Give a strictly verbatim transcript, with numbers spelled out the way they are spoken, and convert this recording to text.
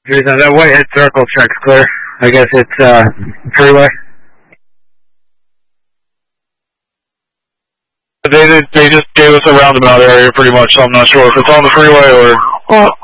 Jason, that Whitehead Circle check's clear. I guess it's uh, freeway. They, they just gave us a roundabout area pretty much, so I'm not sure if it's on the freeway or... Well,